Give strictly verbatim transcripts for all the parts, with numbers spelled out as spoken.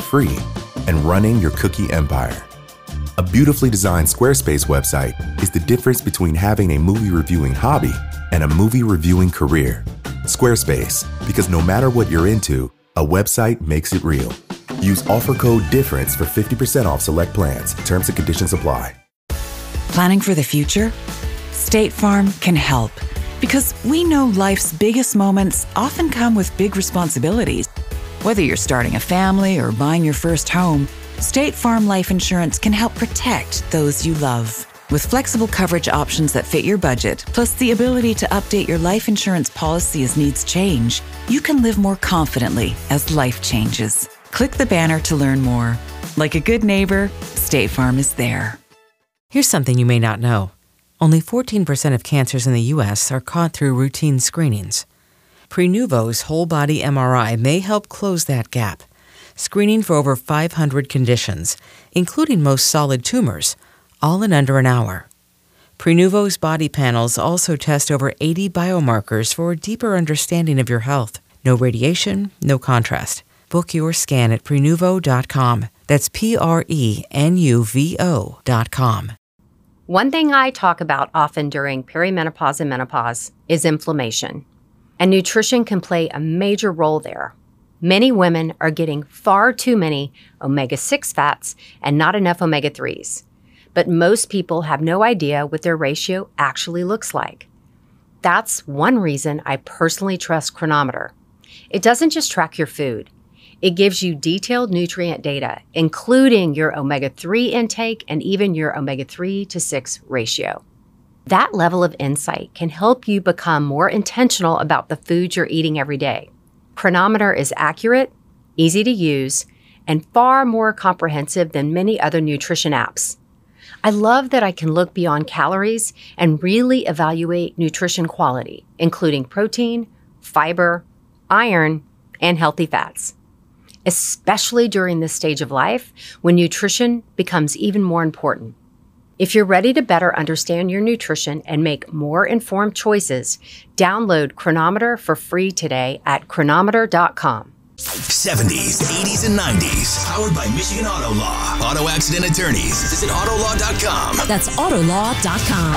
free and running your cookie empire. A beautifully designed Squarespace website is the difference between having a movie reviewing hobby and a movie reviewing career. Squarespace, because no matter what you're into, a website makes it real. Use offer code DIFFERENCE for fifty percent off select plans. Terms and conditions apply. Planning for the future? State Farm can help, because we know life's biggest moments often come with big responsibilities. Whether you're starting a family or buying your first home, State Farm Life Insurance can help protect those you love. With flexible coverage options that fit your budget, plus the ability to update your life insurance policy as needs change, you can live more confidently as life changes. Click the banner to learn more. Like a good neighbor, State Farm is there. Here's something you may not know. Only fourteen percent of cancers in the U S are caught through routine screenings. Prenuvo's whole-body M R I may help close that gap, screening for over five hundred conditions, including most solid tumors, all in under an hour. Prenuvo's body panels also test over eighty biomarkers for a deeper understanding of your health. No radiation, no contrast. Book your scan at Prenuvo dot com. That's P R E N U V O dot com. One thing I talk about often during perimenopause and menopause is inflammation, and nutrition can play a major role there. Many women are getting far too many omega six fats and not enough omega threes, but most people have no idea what their ratio actually looks like. That's one reason I personally trust Cronometer. It doesn't just track your food. It gives you detailed nutrient data, including your omega three intake and even your omega three to six ratio. That level of insight can help you become more intentional about the food you're eating every day. Cronometer is accurate, easy to use, and far more comprehensive than many other nutrition apps. I love that I can look beyond calories and really evaluate nutrition quality, including protein, fiber, iron, and healthy fats, especially during this stage of life when nutrition becomes even more important. If you're ready to better understand your nutrition and make more informed choices, download Cronometer for free today at cronometer dot com. seventies, eighties, and nineties. Powered by Michigan Auto Law. Auto accident attorneys. Visit auto law dot com. That's auto law dot com.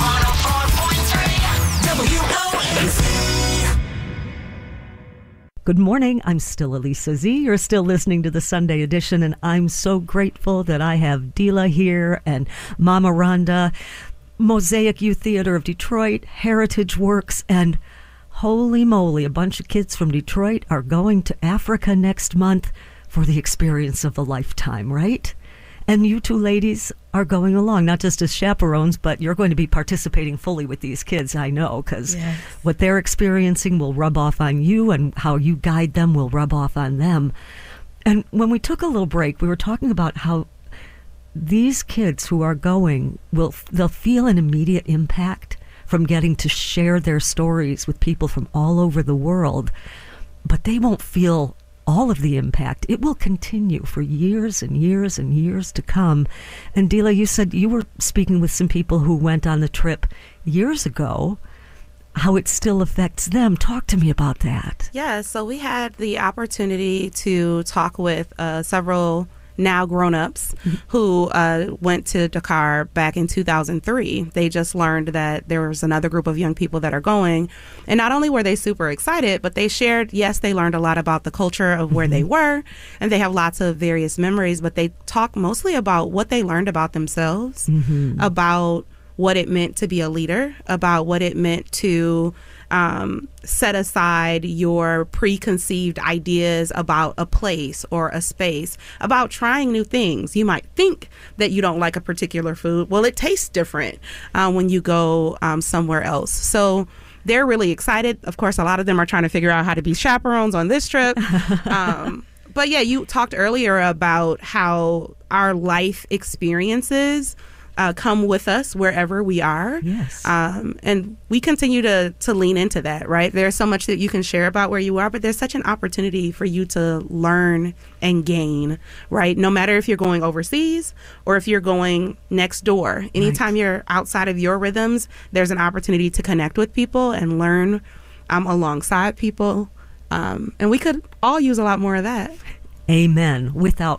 W O N C. Good morning. I'm still Elisa Z. You're still listening to the Sunday edition, and I'm so grateful that I have Dila here and Mama Rhonda, Mosaic Youth Theater of Detroit, Heritage Works, and holy moly, a bunch of kids from Detroit are going to Africa next month for the experience of a lifetime, right? And you two ladies are going along, not just as chaperones, but you're going to be participating fully with these kids, I know, because yes. What they're experiencing will rub off on you, and how you guide them will rub off on them. And when we took a little break, we were talking about how these kids who are going, will they'll feel an immediate impact from getting to share their stories with people from all over the world, but they won't feel all of the impact. It will continue for years and years and years to come. And Dila, you said you were speaking with some people who went on the trip years ago, how it still affects them. Talk to me about that. Yeah, so we had the opportunity to talk with uh, several now grown-ups who uh, went to Dakar back in two thousand three. They just learned that there was another group of young people that are going. And not only were they super excited, but they shared, yes, they learned a lot about the culture of where mm-hmm. they were, and they have lots of various memories, but they talk mostly about what they learned about themselves, mm-hmm. about what it meant to be a leader, about what it meant to Um, set aside your preconceived ideas about a place or a space, about trying new things. You might think that you don't like a particular food. Well, it tastes different uh, when you go um, somewhere else. So they're really excited. Of course, a lot of them are trying to figure out how to be chaperones on this trip. um, but yeah, you talked earlier about how our life experiences Uh, come with us wherever we are. Yes. Um, and we continue to to lean into that, right? There's so much that you can share about where you are, but there's such an opportunity for you to learn and gain, right? No matter if you're going overseas or if you're going next door. Anytime right. you're outside of your rhythms, there's an opportunity to connect with people and learn um, alongside people. Um, and we could all use a lot more of that. Amen. Without